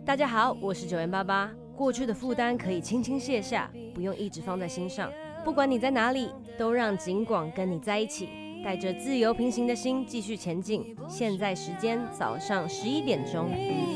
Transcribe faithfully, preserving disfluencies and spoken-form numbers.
大家好，我是九元八八。过去的负担可以轻轻卸下，不用一直放在心上。不管你在哪里，都让景广跟你在一起，带着自由平行的心继续前进。现在时间早上十一点钟。